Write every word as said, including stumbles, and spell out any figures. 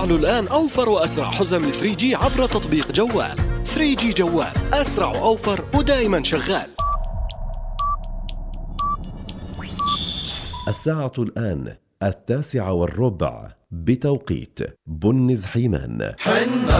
تفعلوا الآن أوفر وأسرع حزم ثري جي عبر تطبيق جوال. ثري جي جوال، أسرع وأوفر ودائما شغال. الساعة الآن التاسعة والربع بتوقيت بنز حيمان. حنا